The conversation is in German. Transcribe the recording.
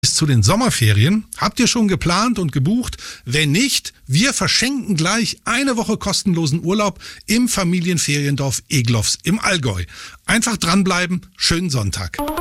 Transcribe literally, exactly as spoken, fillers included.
Bis zu den Sommerferien. Habt ihr schon geplant und gebucht? Wenn nicht, wir verschenken gleich eine Woche kostenlosen Urlaub im Familienferiendorf Egloffs im Allgäu. Einfach dranbleiben, schönen Sonntag.